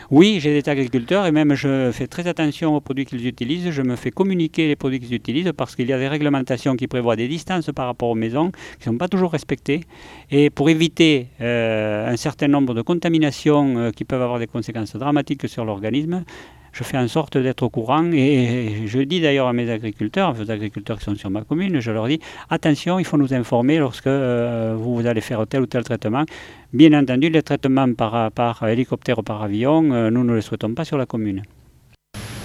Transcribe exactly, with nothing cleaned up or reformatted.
Oui, j'ai des agriculteurs et même je fais très attention aux produits qu'ils utilisent. Je me fais communiquer les produits qu'ils utilisent parce qu'il y a des réglementations qui prévoient des distances par rapport aux maisons qui ne sont pas toujours respectées. Et pour éviter euh, un certain nombre de contaminations euh, qui peuvent avoir des conséquences dramatiques sur l'organisme, je fais en sorte d'être au courant et je dis d'ailleurs à mes agriculteurs, aux agriculteurs qui sont sur ma commune, je leur dis attention, il faut nous informer lorsque euh, vous, vous allez faire tel ou tel traitement. Bien entendu, les traitements par, par hélicoptère ou par avion, euh, nous ne les souhaitons pas sur la commune.